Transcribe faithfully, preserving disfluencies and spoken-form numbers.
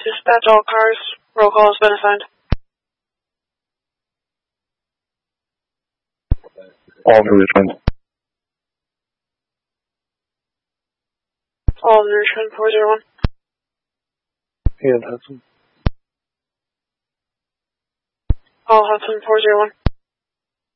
Dispatch all cars. Roll call has been assigned. Alden Richmond. Alden Richmond, four zero one. And Hudson. All Hudson, four zero one.